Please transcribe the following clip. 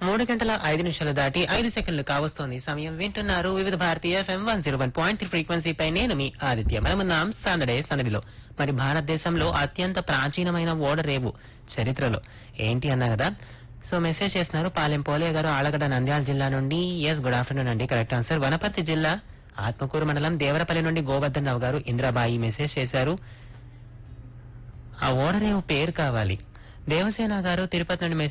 3 గంటల 5 నిమిషాలు దాటి 5 సెకండ్లు కావస్తోంది సమయం. వింటున్నారు వివిధ భారతీయ FM 101.3 ఫ్రీక్వెన్సీపై నేను మీ ఆదిత్య. మనమున్నాం సందడిలో. మరి భారతదేశంలో అత్యంత ప్రాచీనమైన ఓడరేవు చరిత్రలో ఏంటి అన్నా కదా. సో మెసేజ్ చేస్తున్నారు పాలెం పోలే గారు, ఆలగడ్డ, నంద్యాల జిల్లా నుండి. ఎస్, గుడ్ ఆఫ్టర్నూన్ అండి. Correct answer. వనపర్తి జిల్లా ఆత్మకూరు మండలం దేవరపల్లి నుండి గోవర్ధన్ రావు గారు, ఇంద్రాబాయి మెసేజ్ చేశారు. ఆ ఓడరేవు పేరు కావాలి. దేవసేన గారు తిరుపతి నుండి